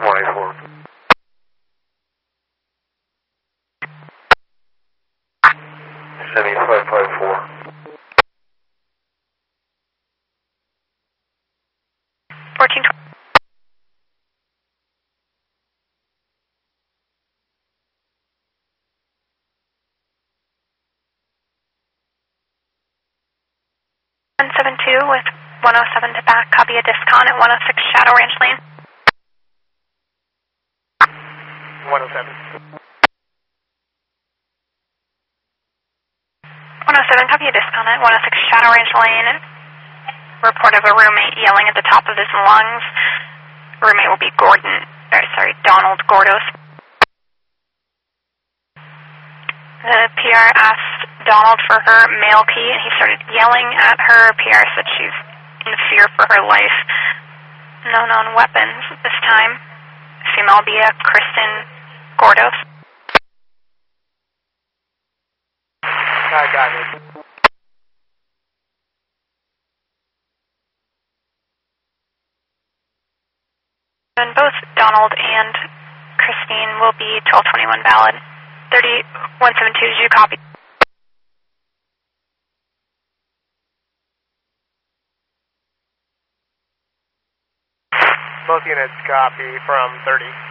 184. 7554. 1420. With 107 to back, copy a discount at 106 Shadow Ranch Lane. 107. 107, copy a discount at 106 Shadow Ranch Lane. Report of a roommate yelling at the top of his lungs. Roommate will be Donald Gordos. The PR asked Donald for her mail key, and he started yelling at her. PR said she's in fear for her life. No known weapons at this time. Female will be Kristen Gordos. I got it. And both Donald and Christine will be 1221 valid. 3172, did you copy? Both units copy from 30.